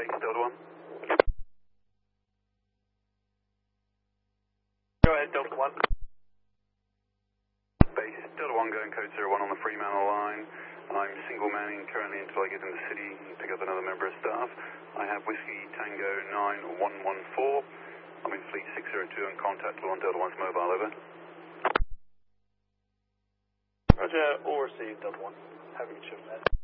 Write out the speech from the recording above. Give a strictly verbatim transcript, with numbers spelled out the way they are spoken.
base, Delta one. Go ahead, Delta one. Base, Delta one going code zero one on the Fremantle line. I'm single manning currently until I get in the city and pick up another member of staff. I have Whiskey Tango nine one one four. I'm in fleet six zero two and contact on Delta one's mobile, over. Roger, all received, Delta one. Have a good shift, man.